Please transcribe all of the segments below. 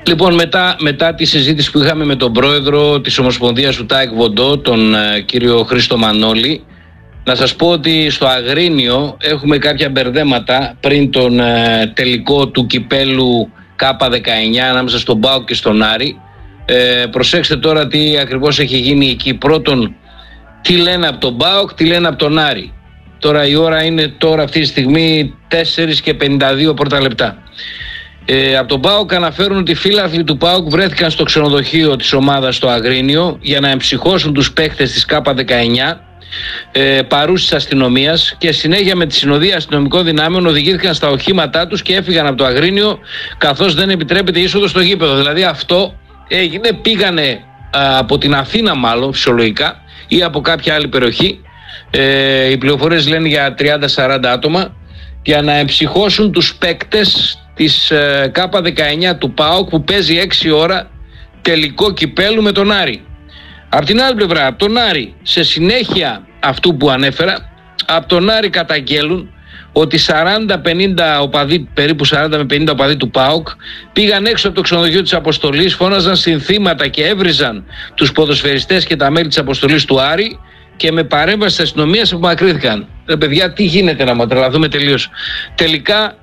Λοιπόν, μετά τη συζήτηση που είχαμε με τον πρόεδρο της Ομοσπονδίας του ΤΑΕΚ Βοντό, τον κύριο Χρήστο Μανώλη, να σας πω ότι στο Αγρίνιο έχουμε κάποια μπερδέματα πριν τον τελικό του κυπέλου K19 ανάμεσα στον ΠΑΟΚ και στον Άρη. Προσέξτε τώρα τι ακριβώς έχει γίνει εκεί. Πρώτον, τι λένε από τον ΠΑΟΚ, τι λένε από τον Άρη. Τώρα η ώρα είναι αυτή τη στιγμή 4:52 πρώτα λεπτά. Από τον ΠΑΟΚ αναφέρουν ότι οι φίλαθλοι του ΠΑΟΚ βρέθηκαν στο ξενοδοχείο της ομάδας στο Αγρίνιο για να εμψυχώσουν τους παίχτες της K19 παρούσης αστυνομίας και συνέχεια με τη συνοδεία αστυνομικών δυνάμεων οδηγήθηκαν στα οχήματά τους και έφυγαν από το Αγρίνιο, καθώς δεν επιτρέπεται είσοδο στο γήπεδο. Δηλαδή αυτό έγινε, πήγανε από την Αθήνα μάλλον φυσιολογικά ή από κάποια άλλη περιοχή, οι πληροφορίες λένε για 30-40 άτομα, για να εμψυχώσουν τους παίκτες της K19 του ΠΑΟΚ που παίζει 6 ώρα τελικό κυπέλου με τον Άρη. Απ' την άλλη πλευρά, από τον Άρη, σε συνέχεια αυτού που ανέφερα, από τον Άρη καταγγέλουν ότι 40-50 οπαδοί, περίπου 40 με 50 οπαδοί του ΠΑΟΚ πήγαν έξω από το ξενοδοχείο της Αποστολής, φώναζαν συνθήματα και έβριζαν τους ποδοσφαιριστές και τα μέλη της Αποστολής του Άρη και με παρέμβαση της αστυνομίας απομακρύνθηκαν. Παιδιά, τι γίνεται, να τρελαθούμε τελείως. Τελικά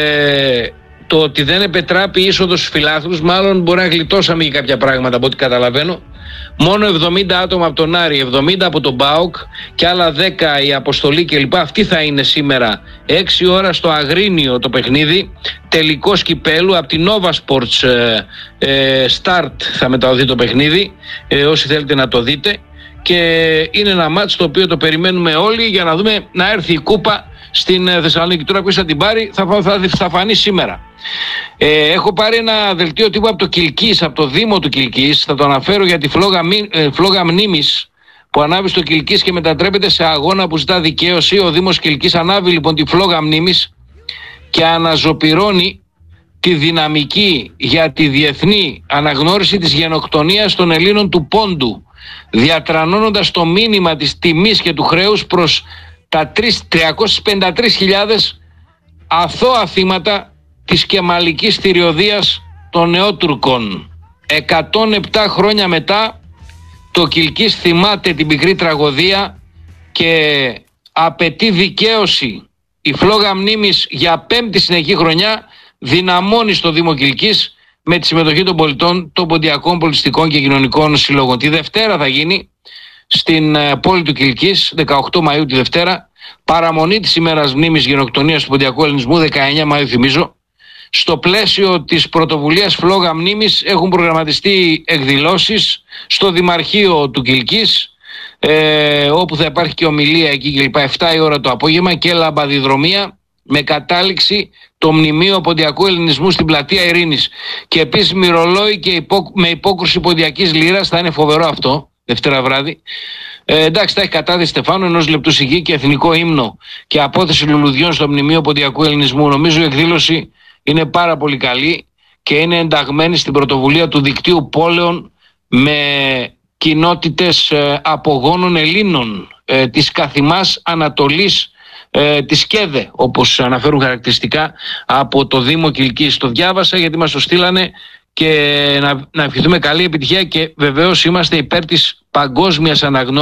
το ότι δεν επετράπει η είσοδος στους φιλάθλους, μάλλον μπορεί να γλιτώσαμε και κάποια πράγματα από ό,τι καταλαβαίνω. Μόνο 70 άτομα από τον Άρη, 70 από τον ΠΑΟΚ και άλλα 10 η Αποστολή κλπ. Αυτή θα είναι σήμερα 6 ώρα στο Αγρίνιο το παιχνίδι. Τελικός κυπέλου από την Nova Sports Start θα μεταδοθεί το παιχνίδι, όσοι θέλετε να το δείτε. Και είναι ένα μάτς το οποίο το περιμένουμε όλοι για να δούμε να έρθει η κούπα στην Θεσσαλονίκη. Τώρα που θα την πάρει θα φανεί σήμερα. Έχω πάρει ένα δελτίο τύπου από το Κιλκής, από το Δήμο του Κιλκής. Θα το αναφέρω για τη φλόγα μνήμης που ανάβει στο Κιλκής και μετατρέπεται σε αγώνα που ζητά δικαίωση. Ο Δήμος Κιλκής ανάβει λοιπόν τη φλόγα μνήμης και αναζωπυρώνει τη δυναμική για τη διεθνή αναγνώριση της γενοκτονίας των Ελλήνων του Πόντου, διατρανώνοντας το μήνυμα της τιμής και του χρέους προς τα 353.000 αθώα θύματα της κεμαλικής θηριωδίας των νεότουρκων. 107 χρόνια μετά το Κιλκής θυμάται την πικρή τραγωδία και απαιτεί δικαίωση. Η φλόγα μνήμης για 5η συνεχή χρονιά δυναμώνει στο Δήμο Κιλκής με τη συμμετοχή των πολιτών, των ποντιακών πολιτιστικών και κοινωνικών συλλόγων. Τη Δευτέρα θα γίνει στην πόλη του Κιλκής, 18 Μαΐου τη Δευτέρα, παραμονή της ημέρας μνήμης γενοκτονίας του ποντιακού ελληνισμού, 19 Μαΐου θυμίζω. Στο πλαίσιο της πρωτοβουλίας φλόγα μνήμης έχουν προγραμματιστεί εκδηλώσεις στο Δημαρχείο του Κιλκής, όπου θα υπάρχει και ομιλία εκεί κλπ. 7 η ώρα το απόγευμα και λαμπαδιδρομία με κατάληξη το μνημείο ποντιακού ελληνισμού στην πλατεία Ειρήνης. Και επίσης μυρολόι και με υπόκρουση ποντιακής λύρας, θα είναι φοβερό αυτό, Δευτέρα βράδυ. Εντάξει, θα έχει κατάδυση Στεφάνου, ενός λεπτού σιγή και εθνικό ύμνο και απόθεση λουλουδιών στο μνημείο ποντιακού ελληνισμού. Νομίζω η εκδήλωση είναι πάρα πολύ καλή και είναι ενταγμένη στην πρωτοβουλία του δικτύου πόλεων με κοινότητες απογόνων Ελλήνων της Καθημάς Ανατολής, της ΚΕΔΕ, όπως αναφέρουν χαρακτηριστικά από το Δήμο Κιλκής. Το διάβασα γιατί μας το στείλανε και να ευχηθούμε καλή επιτυχία και βεβαίως είμαστε υπέρ της παγκόσμιας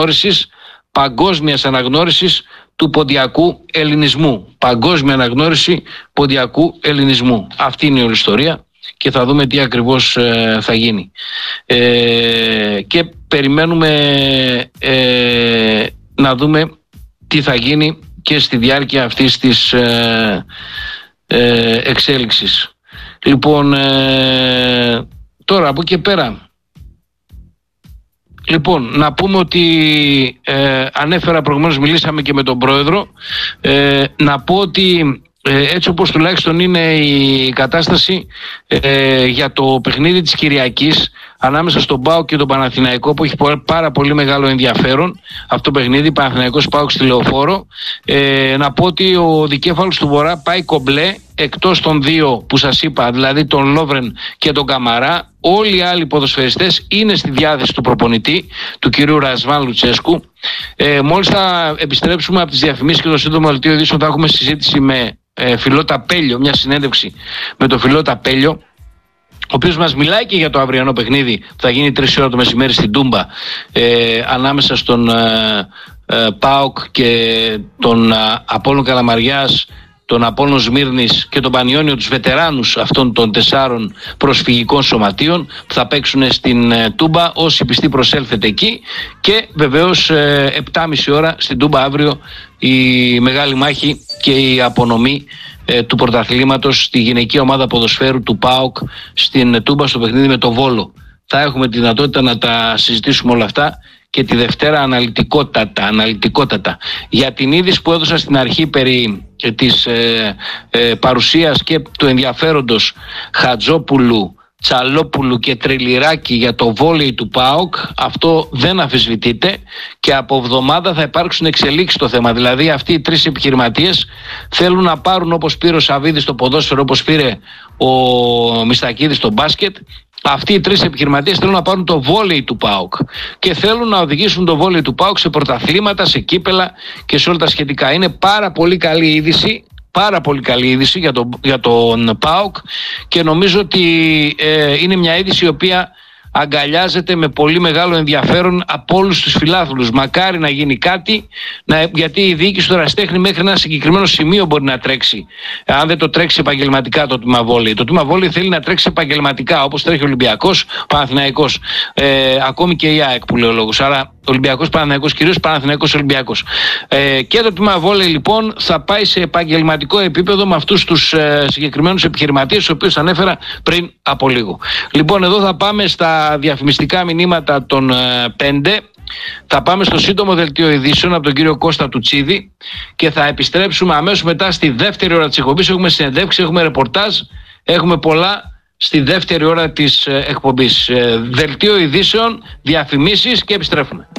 αναγνώρισης του ποντιακού ελληνισμού. Παγκόσμια αναγνώριση ποντιακού ελληνισμού. Αυτή είναι η όλη ιστορία και θα δούμε τι ακριβώς θα γίνει. Και περιμένουμε να δούμε τι θα γίνει και στη διάρκεια αυτής της εξέλιξης. Λοιπόν, τώρα από εκεί πέρα, λοιπόν, να πούμε ότι ανέφερα προηγουμένως, μιλήσαμε και με τον πρόεδρο, να πω ότι έτσι όπως τουλάχιστον είναι η κατάσταση για το παιχνίδι της Κυριακής ανάμεσα στον ΠΑΟΚ και τον Παναθηναϊκό, που έχει πάρα πολύ μεγάλο ενδιαφέρον αυτό το παιχνίδι, Παναθηναϊκός ΠΑΟΚ στη Λεωφόρο, να πω ότι ο δικέφαλος του Βορρά πάει κομπλέ, εκτός των δύο που σας είπα, δηλαδή τον Λόβρεν και τον Καμαρά. Όλοι οι άλλοι ποδοσφαιριστές είναι στη διάθεση του προπονητή, του κυρίου Ρασβάν Λουτσέσκου. Μόλις θα επιστρέψουμε από τις διαφημίσεις και το σύντομο δελτίο ειδήσεων, θα έχουμε συζήτηση με Φιλό Ταπέλιο, μια συνέντευξη με τον Φιλό Ταπέλιο, ο οποίος μας μιλάει και για το αυριανό παιχνίδι που θα γίνει 3 ώρα το μεσημέρι στην Τούμπα, ανάμεσα στον ΠΑΟΚ και τον Απόλλων Καλαμαριάς, τον Απόλλων Σμύρνης και τον Πανιόνιο, τους βετεράνους αυτών των 4 προσφυγικών σωματείων που θα παίξουν στην Τούμπα. Όσοι πιστοί προσέλθετε εκεί, και βεβαίως 7.30 ώρα στην Τούμπα αύριο η μεγάλη μάχη και η απονομή του πρωταθλήματος στη γυναική ομάδα ποδοσφαίρου του ΠΑΟΚ στην Τούμπα, στο παιχνίδι με το Βόλο. Θα έχουμε τη δυνατότητα να τα συζητήσουμε όλα αυτά και τη Δευτέρα αναλυτικότατα. Για την είδηση που έδωσα στην αρχή περί της παρουσίας και του ενδιαφέροντος Χατζόπουλου, Τσαλόπουλου και Τριλιράκη για το βόλεϊ του ΠΑΟΚ, αυτό δεν αμφισβητείται και από εβδομάδα θα υπάρξουν εξελίξεις στο θέμα. Δηλαδή αυτοί οι 3 επιχειρηματίες θέλουν να πάρουν, όπως πήρε ο Σαββίδης στο ποδόσφαιρο, όπως πήρε ο Μιστακίδης στο μπάσκετ, αυτοί οι 3 επιχειρηματίες θέλουν να πάρουν το βόλεϊ του ΠΑΟΚ και θέλουν να οδηγήσουν το βόλεϊ του ΠΑΟΚ σε πρωταθλήματα, σε κύπελα και σε όλα τα σχετικά. Είναι πάρα πολύ καλή είδηση. Πάρα πολύ καλή είδηση για τον ΠΑΟΚ και νομίζω ότι είναι μια είδηση η οποία αγκαλιάζεται με πολύ μεγάλο ενδιαφέρον από όλους τους φιλάθλους. Μακάρι να γίνει κάτι, γιατί η διοίκηση του Ερασιτέχνη μέχρι ένα συγκεκριμένο σημείο μπορεί να τρέξει. Αν δεν το τρέξει επαγγελματικά το τμήμα βόλεϊ. Το τμήμα βόλεϊ θέλει να τρέξει επαγγελματικά, όπως τρέχει ο Ολυμπιακός, Παναθηναϊκός, ακόμη και η ΑΕΚ που λέει ο λόγος. Άρα Ολυμπιακός, Παναθηναϊκός, κυρίως Παναθηναϊκός, Ολυμπιακός. Και το τμήμα βόλεϊ λοιπόν θα πάει σε επαγγελματικό επίπεδο με αυτούς τους συγκεκριμένους επιχειρηματίες, τους οποίους ανέφερα πριν από λίγο. Λοιπόν, εδώ θα πάμε στα διαφημιστικά μηνύματα των 5. Θα πάμε στο σύντομο δελτίο ειδήσεων από τον κύριο Κώστα Τουτσίδη και θα επιστρέψουμε αμέσως μετά στη δεύτερη ώρα της εκπομπής. Έχουμε συνεντεύξεις, έχουμε ρεπορτάζ, έχουμε πολλά στη δεύτερη ώρα της εκπομπής. Δελτίο ειδήσεων, διαφημίσεις και επιστρέφουμε.